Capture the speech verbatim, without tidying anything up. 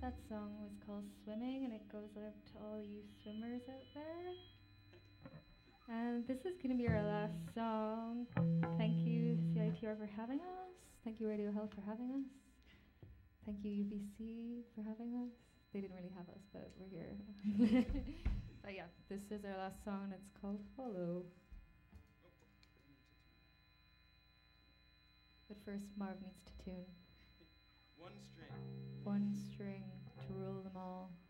That song was called Swimming, and it goes out to all you swimmers out there. And this is going to be our last song. Thank you, C I T R, for having us. Thank you, Radio Health, for having us. Thank you, U B C, for having us. They didn't really have us, but we're here. But yeah, this is our last song, and it's called Follow. But first, Marv needs to tune. One string. One string to rule them all.